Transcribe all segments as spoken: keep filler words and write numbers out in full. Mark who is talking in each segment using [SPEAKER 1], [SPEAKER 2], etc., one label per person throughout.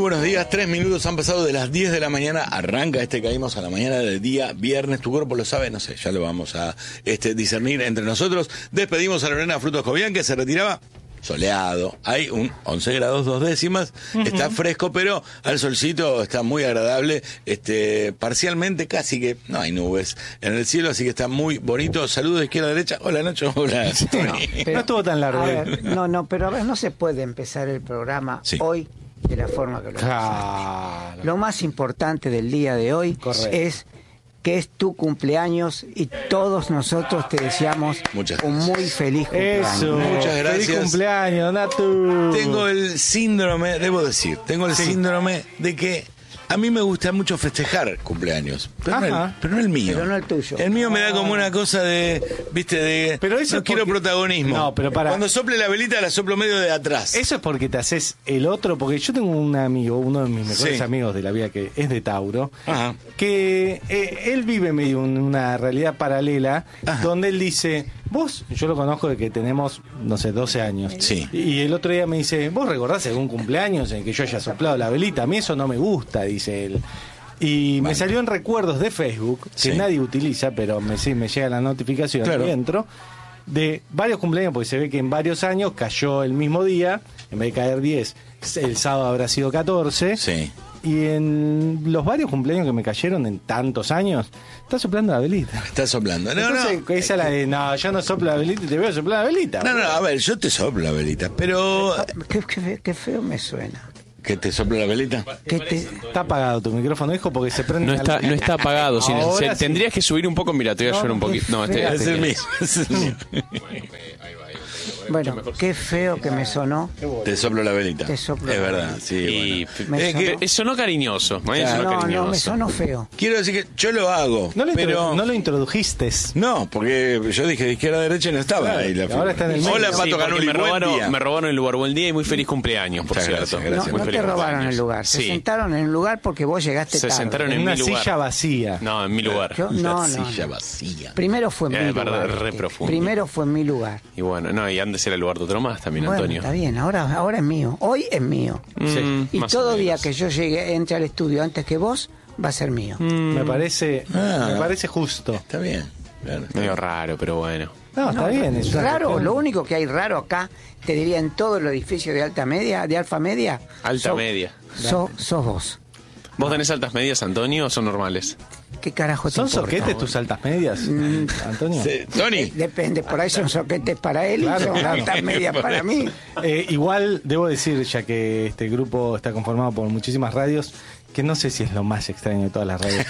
[SPEAKER 1] buenos días, tres minutos han pasado de las diez de la mañana, arranca este Caímos a la mañana del día viernes, tu cuerpo lo sabe, no sé, ya lo vamos a este, discernir entre nosotros. Despedimos a Lorena Frutos Cobian, que se retiraba soleado, hay un once grados dos décimas, uh-huh. Está fresco, pero al solcito está muy agradable, este, parcialmente casi que no hay nubes en el cielo, así que está muy bonito. Saludos de izquierda a derecha, hola Nacho, hola.
[SPEAKER 2] No, pero, no estuvo tan largo.
[SPEAKER 3] A ver, no, no, pero a ver, no se puede empezar el programa sí. hoy de la forma que lo
[SPEAKER 2] claro.
[SPEAKER 3] Lo más importante del día de hoy Correcto. es que es tu cumpleaños y todos nosotros te deseamos un muy feliz cumpleaños.
[SPEAKER 2] Eso,
[SPEAKER 1] muchas gracias.
[SPEAKER 2] Feliz cumpleaños, Natu.
[SPEAKER 1] Tengo el síndrome, debo decir, tengo el sí. síndrome de que a mí me gusta mucho festejar cumpleaños, pero, no el, pero no el mío.
[SPEAKER 3] Pero no el tuyo.
[SPEAKER 1] El mío me da como una cosa de, viste, de
[SPEAKER 2] pero eso
[SPEAKER 1] no
[SPEAKER 2] porque...
[SPEAKER 1] quiero protagonismo.
[SPEAKER 2] No, pero para...
[SPEAKER 1] Cuando sople la velita la soplo medio de atrás.
[SPEAKER 2] Eso es porque te haces el otro, porque yo tengo un amigo, uno de mis mejores sí. amigos de la vida que es de Tauro, Ajá. que eh, él vive medio en una realidad paralela, Ajá. donde él dice, vos, yo lo conozco de que tenemos, no sé, doce años.
[SPEAKER 1] Sí.
[SPEAKER 2] Y el otro día me dice, ¿vos recordás algún cumpleaños en que yo haya soplado la velita? A mí eso no me gusta, dice él. Y vale. me salió en recuerdos de Facebook, que sí. nadie utiliza, pero me, sí, me llega la notificación claro. y entro, de varios cumpleaños, porque se ve que en varios años cayó el mismo día, en vez de caer diez, el sábado habrá sido catorce.
[SPEAKER 1] Sí.
[SPEAKER 2] Y en los varios cumpleaños que me cayeron en tantos años, está soplando la velita.
[SPEAKER 1] Está soplando. No,
[SPEAKER 2] Entonces,
[SPEAKER 1] no.
[SPEAKER 2] Esa la de, no, yo no soplo la velita y te veo soplar la velita.
[SPEAKER 1] No, no, a ver, yo te soplo la velita, pero...
[SPEAKER 3] Qué, qué, qué feo me suena.
[SPEAKER 1] ¿Que te sopla la velita?
[SPEAKER 2] ¿Qué te... Está apagado tu micrófono, hijo, porque se prende...
[SPEAKER 4] No está, no está apagado. Si se, sí. Tendrías que subir un poco, mira, te voy a ayudar no, un poquito. No, este,
[SPEAKER 1] es el mío. Es el mío.
[SPEAKER 3] Bueno, qué feo que me sonó.
[SPEAKER 1] Te soplo la velita.
[SPEAKER 3] Te soplo
[SPEAKER 1] es
[SPEAKER 3] la
[SPEAKER 1] verdad,
[SPEAKER 3] velita.
[SPEAKER 1] sí.
[SPEAKER 4] Y
[SPEAKER 1] bueno.
[SPEAKER 4] eh, sonó, que, sonó cariñoso.
[SPEAKER 1] Claro.
[SPEAKER 4] Sonó
[SPEAKER 3] no,
[SPEAKER 4] cariñoso.
[SPEAKER 3] no, me sonó feo.
[SPEAKER 1] Quiero decir que yo lo hago,
[SPEAKER 2] no lo
[SPEAKER 1] pero...
[SPEAKER 2] No lo introdujiste.
[SPEAKER 1] No, porque yo dije de izquierda a derecha y no estaba
[SPEAKER 2] claro,
[SPEAKER 1] ahí la
[SPEAKER 2] ahora está en el medio.
[SPEAKER 1] Hola, Pato
[SPEAKER 4] sí,
[SPEAKER 1] Canuli,
[SPEAKER 4] me robaron,
[SPEAKER 1] buen día.
[SPEAKER 4] me robaron el lugar. Buen día y muy feliz cumpleaños, por
[SPEAKER 1] Muchas
[SPEAKER 4] cierto.
[SPEAKER 1] Gracias, gracias.
[SPEAKER 3] No, no te robaron el lugar. Se
[SPEAKER 4] sí.
[SPEAKER 3] sentaron en el lugar porque vos llegaste
[SPEAKER 4] Se
[SPEAKER 3] tarde.
[SPEAKER 4] sentaron en,
[SPEAKER 2] en una
[SPEAKER 4] mi lugar.
[SPEAKER 2] silla vacía.
[SPEAKER 4] No, en mi lugar.
[SPEAKER 3] Yo, no,
[SPEAKER 1] una
[SPEAKER 3] no,
[SPEAKER 1] silla
[SPEAKER 3] no.
[SPEAKER 1] vacía.
[SPEAKER 3] Primero fue en
[SPEAKER 4] Era
[SPEAKER 3] mi
[SPEAKER 4] verdad,
[SPEAKER 3] lugar.
[SPEAKER 4] re profundo.
[SPEAKER 3] Primero fue en mi lugar.
[SPEAKER 4] Y bueno, no, y antes era el lugar de otro más también,
[SPEAKER 3] Bueno,
[SPEAKER 4] Antonio.
[SPEAKER 3] está bien, ahora, ahora es mío. Hoy es mío.
[SPEAKER 4] Sí,
[SPEAKER 3] y todo día que yo llegue, entre al estudio antes que vos, va a ser mío.
[SPEAKER 2] Mm. Me parece ah, me parece justo.
[SPEAKER 1] Está bien. Claro, está
[SPEAKER 4] medio
[SPEAKER 1] bien.
[SPEAKER 4] raro, pero bueno.
[SPEAKER 2] No, está
[SPEAKER 3] no,
[SPEAKER 2] bien. Es
[SPEAKER 3] raro, lo único que hay raro acá, te diría en todo el edificio de alta media, de alfa media.
[SPEAKER 4] Alta
[SPEAKER 3] so,
[SPEAKER 4] media.
[SPEAKER 3] So, sos vos.
[SPEAKER 4] ¿Vos tenés altas medias, Antonio, o son normales?
[SPEAKER 3] ¿Qué carajo te
[SPEAKER 2] ¿Son
[SPEAKER 3] importa,
[SPEAKER 2] soquetes
[SPEAKER 3] vos?
[SPEAKER 2] tus altas medias, mm. Antonio?
[SPEAKER 1] Sí. Tony.
[SPEAKER 3] Eh, depende, por ahí son soquetes para él
[SPEAKER 2] Claro.
[SPEAKER 3] y son altas medias para mí.
[SPEAKER 2] Eh, igual, debo decir, ya que este grupo está conformado por muchísimas radios, que no sé si es lo más extraño de todas las radios.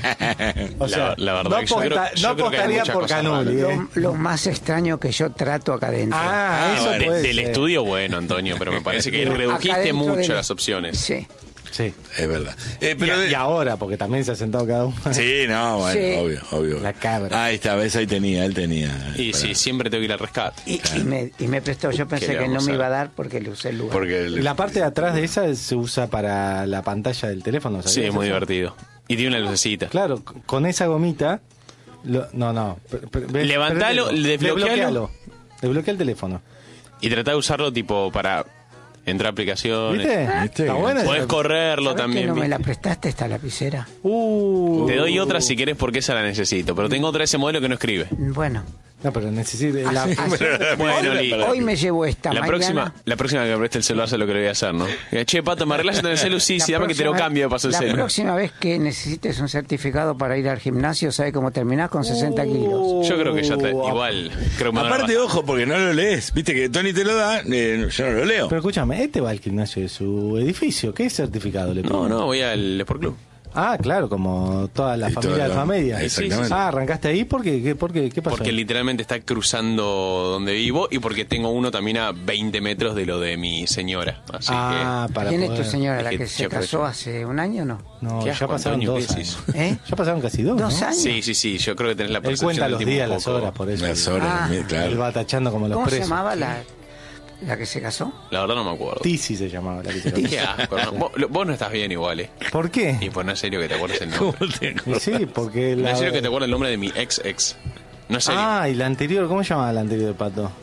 [SPEAKER 2] O sea,
[SPEAKER 4] la, la verdad
[SPEAKER 2] no,
[SPEAKER 4] que yo
[SPEAKER 2] aposta,
[SPEAKER 4] creo, yo
[SPEAKER 2] no
[SPEAKER 4] creo que hay
[SPEAKER 2] apostaría
[SPEAKER 4] muchas
[SPEAKER 2] por
[SPEAKER 4] cosas
[SPEAKER 2] Canuli.
[SPEAKER 4] raras.
[SPEAKER 2] ¿eh?
[SPEAKER 3] Lo, lo más extraño que yo trato acá adentro.
[SPEAKER 2] Ah,
[SPEAKER 1] Ah,
[SPEAKER 2] eso
[SPEAKER 1] bueno.
[SPEAKER 2] puede
[SPEAKER 4] Del
[SPEAKER 2] ser.
[SPEAKER 4] estudio, bueno, Antonio, pero me parece que
[SPEAKER 3] Acá
[SPEAKER 4] redujiste
[SPEAKER 3] dentro
[SPEAKER 4] mucho
[SPEAKER 3] de-
[SPEAKER 4] las opciones.
[SPEAKER 3] Sí.
[SPEAKER 2] Sí.
[SPEAKER 1] Es verdad. Eh, pero
[SPEAKER 2] y,
[SPEAKER 1] de...
[SPEAKER 2] y ahora, porque también se ha sentado cada uno.
[SPEAKER 1] Sí, no, bueno,
[SPEAKER 3] Sí.
[SPEAKER 1] obvio, obvio.
[SPEAKER 2] La cabra.
[SPEAKER 1] Ah, esta vez ahí tenía, él tenía.
[SPEAKER 4] Y
[SPEAKER 1] para-
[SPEAKER 4] sí, siempre tengo que ir al rescate.
[SPEAKER 3] Y, y me, y me prestó, yo pensé
[SPEAKER 4] ¿Qué le
[SPEAKER 3] que no
[SPEAKER 4] vamos
[SPEAKER 3] me
[SPEAKER 4] a
[SPEAKER 3] iba a
[SPEAKER 4] dar?
[SPEAKER 3] dar porque le usé el lugar.
[SPEAKER 1] Porque el-
[SPEAKER 2] La parte de atrás de esa se usa para la pantalla del teléfono. ¿sabías
[SPEAKER 4] Sí, es muy
[SPEAKER 2] eso?
[SPEAKER 4] divertido. Y tiene una lucecita.
[SPEAKER 2] Claro, c- con esa gomita. Lo, no, no. per- per- ve-
[SPEAKER 4] Levantalo,
[SPEAKER 2] prendelo,
[SPEAKER 4] desbloquealo.
[SPEAKER 2] desbloquealo. Desbloquea el teléfono.
[SPEAKER 4] Y tratá de usarlo tipo para entrar a aplicaciones.
[SPEAKER 2] ¿Viste?
[SPEAKER 1] ¿Viste?
[SPEAKER 2] Está buena.
[SPEAKER 4] Podés
[SPEAKER 2] esa-
[SPEAKER 4] correrlo
[SPEAKER 3] ¿Sabés
[SPEAKER 4] también.
[SPEAKER 3] que no me
[SPEAKER 4] ¿viste?
[SPEAKER 3] la prestaste esta lapicera?
[SPEAKER 2] Uh,
[SPEAKER 4] Te doy otra si querés porque esa la necesito. Pero tengo otra de ese modelo que no escribe.
[SPEAKER 3] Bueno,
[SPEAKER 2] No, pero necesito. La,
[SPEAKER 3] Así- así-
[SPEAKER 4] Bueno,
[SPEAKER 3] hoy,
[SPEAKER 4] Li-
[SPEAKER 3] hoy me llevo esta.
[SPEAKER 4] La
[SPEAKER 3] mañana,
[SPEAKER 4] próxima, la próxima que me preste el celular sé lo que le voy a hacer, ¿no? Eh, Che, Pato, ¿me arreglas en el celu? Sí,
[SPEAKER 3] la
[SPEAKER 4] sí, dame que te lo
[SPEAKER 3] próxima-
[SPEAKER 4] cambio de paso el
[SPEAKER 3] La
[SPEAKER 4] celu.
[SPEAKER 3] próxima vez que necesites un certificado para ir al gimnasio, ¿sabe cómo terminás? Con sesenta kilos.
[SPEAKER 4] Yo creo que ya te, igual. Creo que me van a
[SPEAKER 1] Aparte,
[SPEAKER 4] bajar.
[SPEAKER 1] ojo, porque no lo lees. Viste que Tony te lo da, eh, yo no lo leo.
[SPEAKER 2] Pero escúchame, este va al gimnasio de su edificio. ¿Qué certificado le
[SPEAKER 4] No,
[SPEAKER 2] pone?
[SPEAKER 4] no, voy al Sport Club.
[SPEAKER 2] Ah, claro, como toda la
[SPEAKER 1] Y
[SPEAKER 2] familia
[SPEAKER 1] toda
[SPEAKER 2] de
[SPEAKER 1] la-
[SPEAKER 2] Alfamedia.
[SPEAKER 1] Exactamente.
[SPEAKER 2] Ah, ¿arrancaste ahí? ¿Por qué? ¿Qué, por qué? ¿Qué pasó?
[SPEAKER 4] Porque literalmente está cruzando donde vivo y porque tengo uno también a veinte metros de lo de mi señora. Así
[SPEAKER 2] ah, para
[SPEAKER 3] ¿Quién
[SPEAKER 2] poder...
[SPEAKER 3] es tu señora? ¿La
[SPEAKER 4] Es
[SPEAKER 3] que
[SPEAKER 4] que
[SPEAKER 3] se
[SPEAKER 4] yo
[SPEAKER 3] casó
[SPEAKER 4] creo-
[SPEAKER 3] hace un año o no?
[SPEAKER 2] No,
[SPEAKER 4] Qué
[SPEAKER 2] ya
[SPEAKER 4] asco,
[SPEAKER 2] pasaron
[SPEAKER 4] Antonio,
[SPEAKER 2] dos
[SPEAKER 4] ¿qué
[SPEAKER 2] años.
[SPEAKER 4] decís?
[SPEAKER 3] ¿Eh?
[SPEAKER 2] Ya pasaron casi dos,
[SPEAKER 3] ¿Dos
[SPEAKER 2] ¿no?
[SPEAKER 3] años?
[SPEAKER 4] que... Sí, sí, sí, yo creo que tenés la
[SPEAKER 2] Él
[SPEAKER 4] percepción
[SPEAKER 2] cuenta
[SPEAKER 4] del
[SPEAKER 2] los
[SPEAKER 4] tiempo
[SPEAKER 2] días,
[SPEAKER 4] un
[SPEAKER 2] las
[SPEAKER 4] poco-
[SPEAKER 2] horas, por eso.
[SPEAKER 1] Las horas,
[SPEAKER 3] Ah.
[SPEAKER 1] mil, claro.
[SPEAKER 2] Él va tachando como los
[SPEAKER 3] ¿Cómo se
[SPEAKER 2] presos.
[SPEAKER 3] llamaba la, la que se casó?
[SPEAKER 4] La verdad no me acuerdo.
[SPEAKER 2] Tisi se llamaba la que se casó.
[SPEAKER 4] Qué asco, ¿no? Vos, lo- vos no estás bien igual, eh.
[SPEAKER 2] ¿Por
[SPEAKER 4] Y
[SPEAKER 2] qué?
[SPEAKER 4] pues no es serio que te acuerdes el
[SPEAKER 1] ¿Cómo
[SPEAKER 4] nombre.
[SPEAKER 1] te
[SPEAKER 2] Y sí, porque
[SPEAKER 4] No
[SPEAKER 2] la...
[SPEAKER 4] es serio que te acuerdes el nombre de mi ex ex. No es serio.
[SPEAKER 2] Ah, y la anterior, ¿cómo se llamaba la anterior de Pato?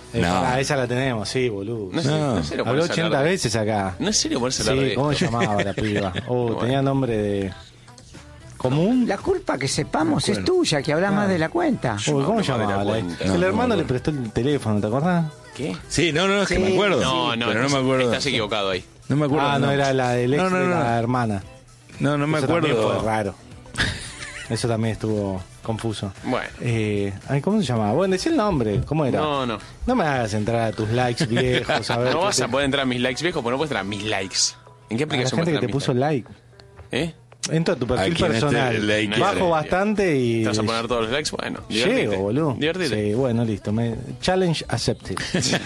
[SPEAKER 2] Eh,
[SPEAKER 1] No.
[SPEAKER 2] pará, esa la tenemos, sí, boludo.
[SPEAKER 4] No, sé,
[SPEAKER 1] No.
[SPEAKER 4] no sé, lo
[SPEAKER 2] Habló
[SPEAKER 4] pones a
[SPEAKER 2] ochenta
[SPEAKER 4] hablar de-
[SPEAKER 2] veces acá.
[SPEAKER 4] No es serio ponerse a hablar
[SPEAKER 2] Sí,
[SPEAKER 4] de
[SPEAKER 2] ¿cómo se
[SPEAKER 4] esto.
[SPEAKER 2] llamaba la piba? Oh,
[SPEAKER 4] Bueno.
[SPEAKER 2] tenía nombre de... ¿Común?
[SPEAKER 3] La culpa que sepamos es tuya, que hablas más de la cuenta.
[SPEAKER 2] Uy, ¿cómo
[SPEAKER 4] no
[SPEAKER 2] se
[SPEAKER 4] me
[SPEAKER 2] llamaba?
[SPEAKER 4] doy
[SPEAKER 2] La-
[SPEAKER 4] cuenta.
[SPEAKER 2] el
[SPEAKER 1] No, no
[SPEAKER 2] hermano
[SPEAKER 1] me
[SPEAKER 2] le
[SPEAKER 1] acuerdo.
[SPEAKER 2] prestó el teléfono, ¿te acordás?
[SPEAKER 4] ¿Qué?
[SPEAKER 1] Sí, no, no, es que
[SPEAKER 3] Sí,
[SPEAKER 1] me acuerdo.
[SPEAKER 4] No, no,
[SPEAKER 1] pero no
[SPEAKER 4] estás-
[SPEAKER 1] me acuerdo.
[SPEAKER 4] Estás equivocado ahí.
[SPEAKER 1] No me acuerdo.
[SPEAKER 2] Ah, no, era la del ex
[SPEAKER 1] No, no,
[SPEAKER 2] de
[SPEAKER 1] no.
[SPEAKER 2] la hermana.
[SPEAKER 1] No, no me
[SPEAKER 2] Eso también
[SPEAKER 1] acuerdo.
[SPEAKER 2] fue raro. Eso también estuvo confuso.
[SPEAKER 4] Bueno.
[SPEAKER 2] Eh, ay, ¿cómo se llamaba? Bueno, decí el nombre. ¿Cómo era?
[SPEAKER 4] No, no.
[SPEAKER 2] No me hagas entrar a tus likes viejos. A ver
[SPEAKER 4] No
[SPEAKER 2] qué
[SPEAKER 4] vas
[SPEAKER 2] te-
[SPEAKER 4] a poder entrar a mis likes viejos, porque no puedes entrar a mis likes. ¿En qué
[SPEAKER 2] a la
[SPEAKER 4] aplicación
[SPEAKER 2] gente que
[SPEAKER 4] puedes
[SPEAKER 2] te
[SPEAKER 4] entrar
[SPEAKER 2] puso
[SPEAKER 4] mis
[SPEAKER 2] like.
[SPEAKER 4] likes? ¿Eh?
[SPEAKER 2] Entra a tu perfil
[SPEAKER 1] A quien este
[SPEAKER 2] personal.
[SPEAKER 1] like
[SPEAKER 2] Bajo
[SPEAKER 1] quiere.
[SPEAKER 2] bastante y...
[SPEAKER 4] ¿Te vas a poner todos los likes? Bueno, divertite.
[SPEAKER 2] Llego, boludo.
[SPEAKER 4] Divertite.
[SPEAKER 2] Sí, bueno, listo. Me... Challenge accepted.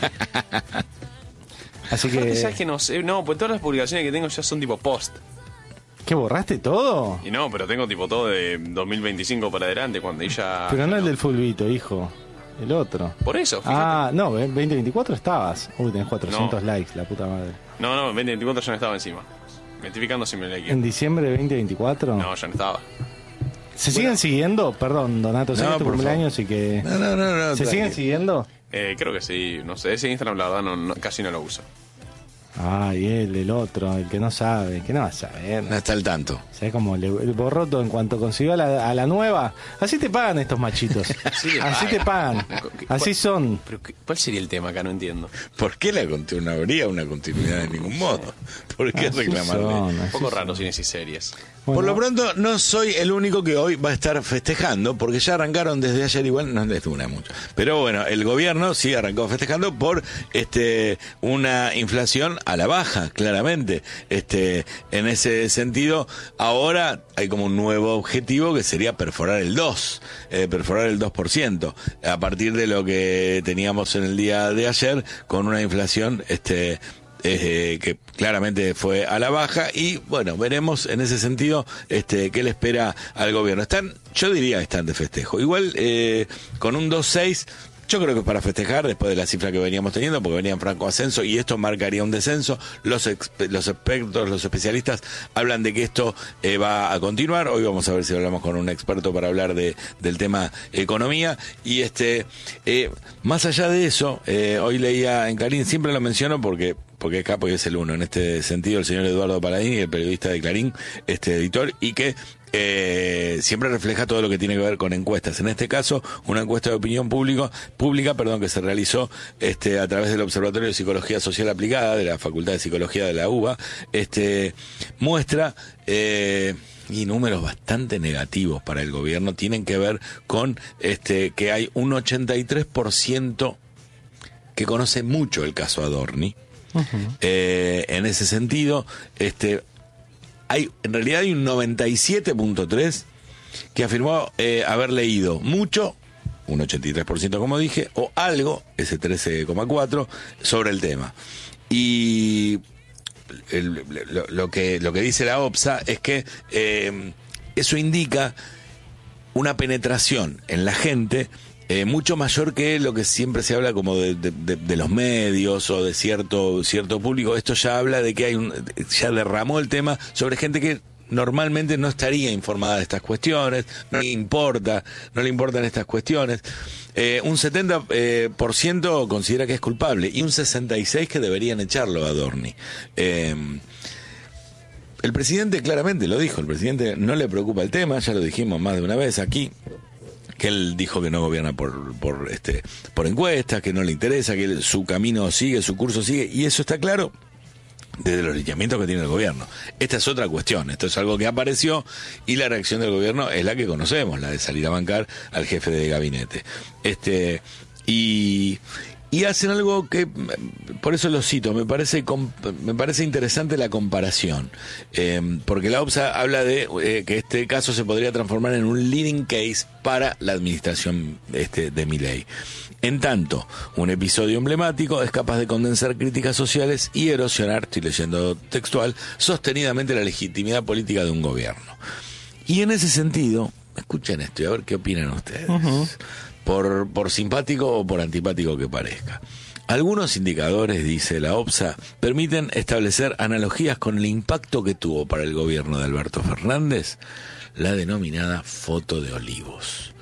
[SPEAKER 2] Así
[SPEAKER 4] Aparte, ¿sabes
[SPEAKER 2] que...
[SPEAKER 4] que no sé? No, pues todas las publicaciones que tengo ya son tipo post.
[SPEAKER 2] ¿Qué, borraste todo?
[SPEAKER 4] Y no, pero tengo tipo todo de dos mil veinticinco para adelante, cuando ella...
[SPEAKER 2] Pero no el del fulbito, hijo. El otro.
[SPEAKER 4] Por eso, fíjate.
[SPEAKER 2] Ah, no, veinte veinticuatro estabas. Uy, tenés cuatrocientos
[SPEAKER 4] No.
[SPEAKER 2] likes, la puta madre.
[SPEAKER 4] No, no, en veinte veinticuatro ya no estaba encima. Me estoy fijando si me like.
[SPEAKER 2] ¿En diciembre de veinte veinticuatro?
[SPEAKER 4] No, ya no estaba.
[SPEAKER 2] ¿Se siguen siguiendo? Perdón, Donato, sé
[SPEAKER 1] No,
[SPEAKER 2] que es tu
[SPEAKER 1] por
[SPEAKER 2] cumpleaños y que...
[SPEAKER 1] No, no, no, no.
[SPEAKER 2] ¿Se
[SPEAKER 1] tranqui.
[SPEAKER 2] siguen siguiendo?
[SPEAKER 4] Eh, creo que sí, no sé, ese Instagram la verdad no, no- casi no lo uso.
[SPEAKER 2] Ay, él, el otro, el que no sabe, que no va a saber.
[SPEAKER 1] No está al tanto.
[SPEAKER 2] ¿Sabes cómo le, el borró todo en cuanto consiguió a la, a la nueva? Así te pagan estos machitos.
[SPEAKER 4] Así le
[SPEAKER 2] Así te pagan. Así son.
[SPEAKER 4] Pero, ¿qué- ¿cuál sería el tema acá? No entiendo.
[SPEAKER 1] ¿Por qué la continuidad? No habría una continuidad de ningún modo. ¿Por qué
[SPEAKER 2] Así
[SPEAKER 1] reclamarle?
[SPEAKER 2] son,
[SPEAKER 4] Un
[SPEAKER 2] así
[SPEAKER 4] poco
[SPEAKER 2] son.
[SPEAKER 4] raro cines y series.
[SPEAKER 1] Por
[SPEAKER 2] Bueno,
[SPEAKER 1] lo pronto, no soy el único que hoy va a estar festejando, porque ya arrancaron desde ayer igual, no les una mucho. Pero bueno, el gobierno sí arrancó festejando por este una inflación a la baja, claramente. Este, en ese sentido, ahora hay como un nuevo objetivo que sería perforar el dos, eh, perforar el dos por ciento, a partir de lo que teníamos en el día de ayer, con una inflación este Eh, que claramente fue a la baja, y bueno, veremos en ese sentido este qué le espera al gobierno. Están, yo diría que están de festejo. Igual eh, con un dos seis, yo creo que es para festejar después de la cifra que veníamos teniendo, porque venía en franco ascenso y esto marcaría un descenso. Los exp- los expertos, los especialistas hablan de que esto eh, va a continuar. Hoy vamos a ver si hablamos con un experto para hablar de del tema economía. Y este eh, más allá de eso, eh, hoy leía en Clarín, siempre lo menciono porque porque es capo y es el uno en este sentido, el señor Eduardo Paladini, el periodista de Clarín, este editor, y que eh, siempre refleja todo lo que tiene que ver con encuestas. En este caso, una encuesta de opinión público, pública, perdón, que se realizó este a través del Observatorio de Psicología Social Aplicada de la Facultad de Psicología de la U B A, este muestra eh, y números bastante negativos para el gobierno. Tienen que ver con este que hay un ochenta y tres por ciento que conoce mucho el caso Adorni. Uh-huh. Eh, en ese sentido, este, hay, en realidad hay un noventa y siete punto tres que afirmó eh, haber leído mucho, un ochenta y tres por ciento como dije, o algo, ese trece coma cuatro, sobre el tema. Y el, lo, lo, que, lo que dice la OPSA es que eh, eso indica una penetración en la gente Eh, mucho mayor que lo que siempre se habla como de, de, de, de los medios o de cierto cierto público. Esto ya habla de que hay un, ya derramó el tema sobre gente que normalmente no estaría informada de estas cuestiones, no le importa, no le importan estas cuestiones. Eh, un setenta por ciento eh, por ciento considera que es culpable y un sesenta y seis por ciento que deberían echarlo a Adorni. Eh, el presidente claramente lo dijo, el presidente no le preocupa el tema, ya lo dijimos más de una vez aquí, que él dijo que no gobierna por por este por encuestas, que no le interesa, que él, su camino sigue, su curso sigue, y eso está claro desde los lineamientos que tiene el gobierno. Esta es otra cuestión, esto es algo que apareció y la reacción del gobierno es la que conocemos, la de salir a bancar al jefe de gabinete. Este y Y hacen algo que, por eso lo cito, me parece me parece interesante la comparación, eh, porque la OPSA habla de eh, que este caso se podría transformar en un leading case para la administración este, de Milei. En tanto, un episodio emblemático es capaz de condensar críticas sociales y erosionar, estoy leyendo textual, sostenidamente la legitimidad política de un gobierno. Y en ese sentido, escuchen esto y a ver qué opinan ustedes. Uh-huh. Por, por simpático o por antipático que parezca. Algunos indicadores, dice la OPSA, permiten establecer analogías con el impacto que tuvo para el gobierno de Alberto Fernández la denominada foto de Olivos.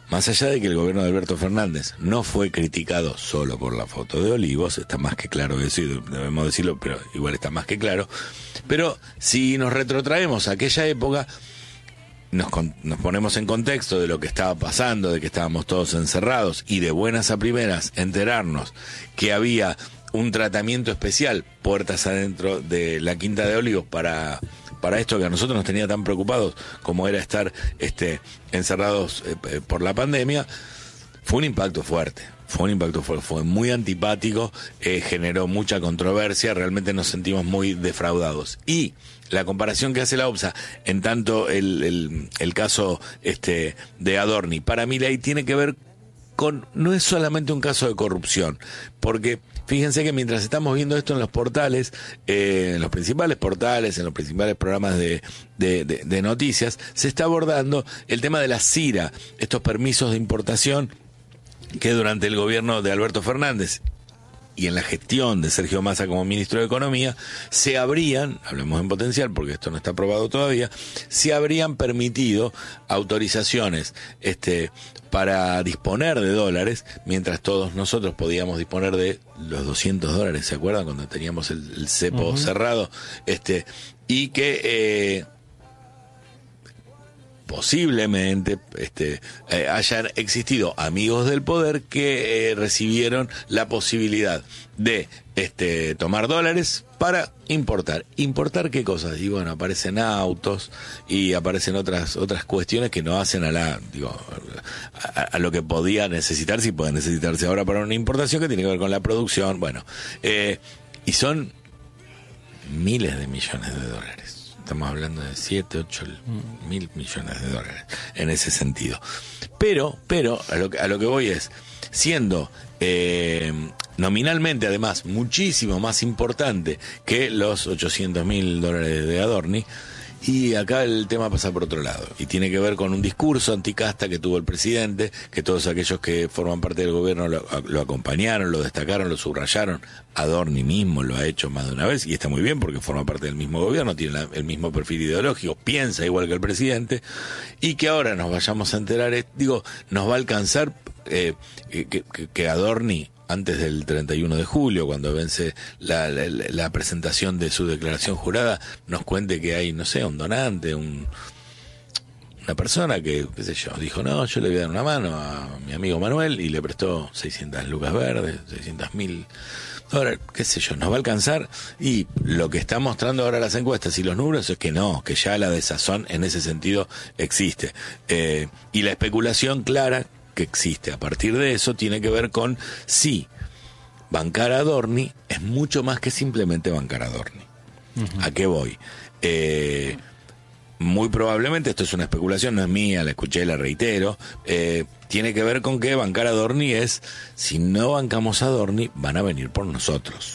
[SPEAKER 1] más allá de que el gobierno de Alberto Fernández no fue criticado solo por la foto de Olivos, está más que claro eso, y debemos decirlo, pero igual está más que claro. Pero si nos retrotraemos a aquella época, nos, nos ponemos en contexto de lo que estaba pasando, de que estábamos todos encerrados, y de buenas a primeras enterarnos que había un tratamiento especial, puertas adentro de la Quinta de Olivos, para... para esto que a nosotros nos tenía tan preocupados como era estar este, encerrados eh, por la pandemia, fue un impacto fuerte, fue un impacto fuerte, fue muy antipático, eh, generó mucha controversia, realmente nos sentimos muy defraudados. Y la comparación que hace la OPSA, en tanto el, el, el caso este, de Adorni, para Milei tiene que ver con, no es solamente un caso de corrupción, porque fíjense que mientras estamos viendo esto en los portales, eh, en los principales portales, en los principales programas de, de, de, de noticias, se está abordando el tema de la CIRA, estos permisos de importación que durante el gobierno de Alberto Fernández y en la gestión de Sergio Massa como ministro de Economía, se habrían, hablemos en potencial porque esto no está aprobado todavía, se habrían permitido autorizaciones este, para disponer de dólares, mientras todos nosotros podíamos disponer de los doscientos dólares, ¿se acuerdan? Cuando teníamos el, el cepo uh-huh. cerrado, este, y que... Eh, posiblemente este, eh, hayan existido amigos del poder que eh, recibieron la posibilidad de este, tomar dólares para importar. ¿Importar qué cosas? Y bueno, aparecen autos y aparecen otras otras cuestiones que no hacen a la digo a, a lo que podía necesitarse y puede necesitarse ahora para una importación, que tiene que ver con la producción. Bueno, eh, y son miles de millones de dólares. Estamos hablando de siete, ocho mil millones de dólares en ese sentido. Pero, pero, a lo que, a lo que voy es, siendo eh, nominalmente además muchísimo más importante que los ochocientos mil dólares de Adorni, y acá el tema pasa por otro lado, y tiene que ver con un discurso anticasta que tuvo el presidente, que todos aquellos que forman parte del gobierno lo, lo acompañaron, lo destacaron, lo subrayaron. Adorni mismo lo ha hecho más de una vez, y está muy bien porque forma parte del mismo gobierno, tiene la, el mismo perfil ideológico, piensa igual que el presidente, y que ahora nos vayamos a enterar, eh, digo, nos va a alcanzar eh, que, que, que Adorni, antes del treinta y uno de julio, cuando vence la, la, la presentación de su declaración jurada, nos cuente que hay, no sé, un donante, un, una persona que, qué sé yo, dijo, no, yo le voy a dar una mano a mi amigo Manuel, y le prestó seiscientas lucas verdes, seiscientos mil dólares, qué sé yo, nos va a alcanzar. Y lo que están mostrando ahora las encuestas y los números es que no, que ya la desazón en ese sentido existe. Eh, y la especulación clara que existe a partir de eso tiene que ver con si bancar a Adorni es mucho más que simplemente bancar a Adorni. Uh-huh. ¿A qué voy? Eh, muy probablemente, esto es una especulación, no es mía, la escuché, la reitero, eh, tiene que ver con que bancar a Adorni es, si no bancamos a Adorni, van a venir por nosotros.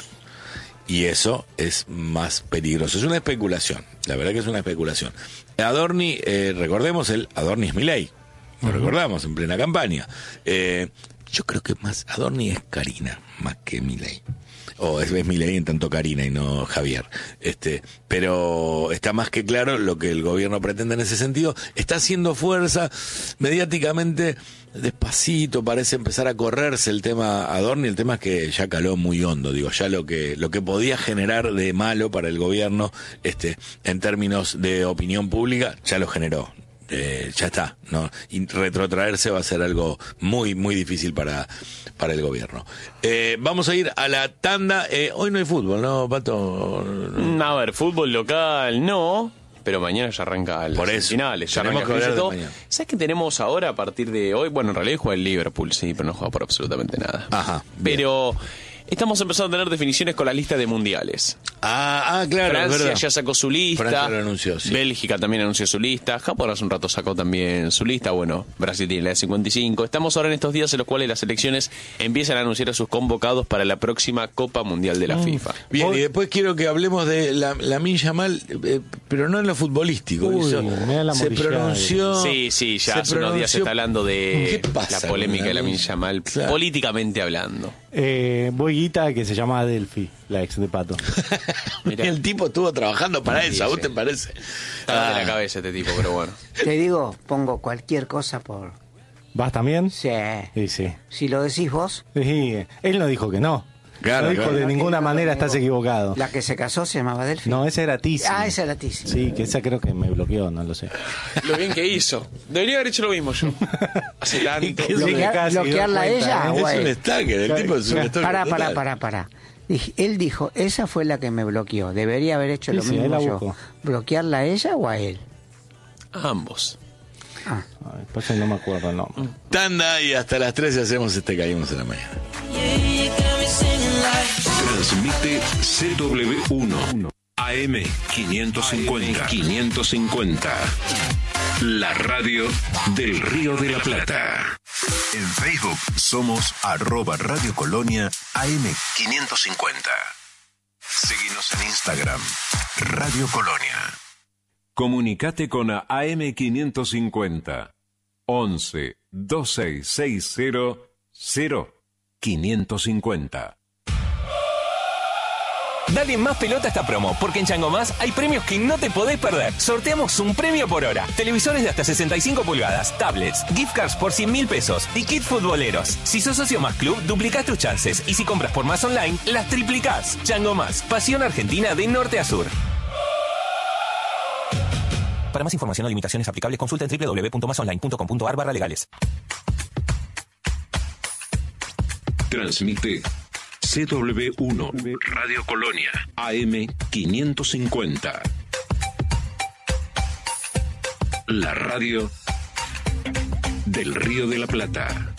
[SPEAKER 1] Y eso es más peligroso. Es una especulación, la verdad que es una especulación. Adorni, eh, recordemos, el Adorni es Milei. Lo uh-huh. recordamos en plena campaña. Eh, yo creo que más Adorni es Karina, más que Milei. O es, es Milei en tanto Karina y no Javier. Este, pero está más que claro lo que el gobierno pretende en ese sentido. Está haciendo fuerza mediáticamente, despacito, parece empezar a correrse el tema Adorni. El tema es que ya caló muy hondo, digo, ya lo que lo que podía generar de malo para el gobierno, este, en términos de opinión pública, ya lo generó. Eh, ya está, ¿no? Y retrotraerse va a ser algo muy, muy difícil para, para el gobierno. Eh, vamos a ir a la tanda. Eh, hoy no hay fútbol, ¿no, Pato?
[SPEAKER 4] No. A ver, fútbol local no, pero mañana ya arranca las
[SPEAKER 1] Por eso,
[SPEAKER 4] finales. Ya
[SPEAKER 1] tenemos que hablar de mañana.
[SPEAKER 4] ¿Sabes qué tenemos ahora a partir de hoy? Bueno, en realidad juega el Liverpool, sí, pero no juega por absolutamente nada.
[SPEAKER 1] Ajá.
[SPEAKER 4] Pero... estamos empezando a tener definiciones con la lista de mundiales.
[SPEAKER 1] Ah, ah claro,
[SPEAKER 4] Francia
[SPEAKER 1] verdad.
[SPEAKER 4] ya sacó su lista.
[SPEAKER 1] Francia lo anunció, sí.
[SPEAKER 4] Bélgica también anunció su lista. Japón hace un rato sacó también su lista. Bueno, Brasil tiene la de cincuenta y cinco. Estamos ahora en estos días en los cuales las selecciones empiezan a anunciar a sus convocados para la próxima Copa Mundial de la mm. FIFA.
[SPEAKER 1] Bien, Hoy... y después quiero que hablemos de la, la Lamine Yamal, eh, pero no en lo futbolístico.
[SPEAKER 2] Uy,
[SPEAKER 1] Eso,
[SPEAKER 2] la
[SPEAKER 1] se pronunció...
[SPEAKER 4] Sí, sí, ya hace unos días se está hablando de la polémica de Lamine Yamal, claro. políticamente hablando.
[SPEAKER 2] Eh, Boiguita, que se llama Delphi, la ex de Pato.
[SPEAKER 1] Mirá. El tipo estuvo trabajando para sí, eso, ¿a vos sí. te parece?
[SPEAKER 4] Está ah. de la cabeza este tipo, pero bueno.
[SPEAKER 3] Te digo, pongo cualquier cosa por
[SPEAKER 2] ¿Vas también?
[SPEAKER 3] Sí.
[SPEAKER 2] Sí, sí.
[SPEAKER 3] Si lo decís vos.
[SPEAKER 2] Sí, él no dijo que no.
[SPEAKER 1] Claro,
[SPEAKER 2] no dijo
[SPEAKER 1] claro.
[SPEAKER 2] de ninguna manera estás equivocado.
[SPEAKER 3] La que se casó se llamaba Delphi.
[SPEAKER 2] No, esa era Tizi.
[SPEAKER 3] Ah, esa era Tizi.
[SPEAKER 2] Sí, que esa creo que me bloqueó, no lo sé.
[SPEAKER 4] Lo bien que hizo. Debería haber hecho lo mismo yo. Hace tanto.
[SPEAKER 2] ¿Y qué?
[SPEAKER 3] Bloquear-
[SPEAKER 2] casi
[SPEAKER 3] bloquearla a
[SPEAKER 2] dio
[SPEAKER 3] ella.
[SPEAKER 2] cuenta, ¿eh?
[SPEAKER 3] o a
[SPEAKER 1] Es un
[SPEAKER 3] él.
[SPEAKER 1] stalker, el tipo es un stalker.
[SPEAKER 3] Pará, pará,
[SPEAKER 1] total.
[SPEAKER 3] pará, pará. Dij- Él dijo, esa fue la que me bloqueó. Debería haber hecho
[SPEAKER 2] Sí,
[SPEAKER 3] lo
[SPEAKER 2] sí, ahí
[SPEAKER 3] mismo
[SPEAKER 2] la
[SPEAKER 3] yo.
[SPEAKER 2] busco.
[SPEAKER 3] ¿Bloquearla a ella o a él?
[SPEAKER 4] Ambos.
[SPEAKER 3] Ah.
[SPEAKER 2] Ay, pues no me acuerdo, no.
[SPEAKER 1] Tanda y hasta las trece hacemos este Caímos en la Mañana.
[SPEAKER 5] Transmite C W uno A M quinientos cincuenta. quinientos cincuenta. La radio del Río de la Plata. En Facebook somos arroba Radio Colonia A M quinientos cincuenta. Seguinos en Instagram, Radio Colonia. Comunicate con A M quinientos cincuenta. once, veintiséis sesenta, cero, quinientos cincuenta.
[SPEAKER 6] Dale más pelota a esta promo, porque en Chango Más hay premios que no te podés perder. Sorteamos un premio por hora. Televisores de hasta sesenta y cinco pulgadas, tablets, gift cards por cien mil pesos y kit futboleros. Si sos socio Más Club, duplicás tus chances. Y si compras por Más Online, las triplicás. Chango Más, pasión argentina de norte a sur. Para más información o limitaciones aplicables, consulta en doble u doble u doble u punto más online punto com punto a r barra legales.
[SPEAKER 5] Transmite C W uno Radio Colonia A M quinientos cincuenta. La radio del Río de la Plata.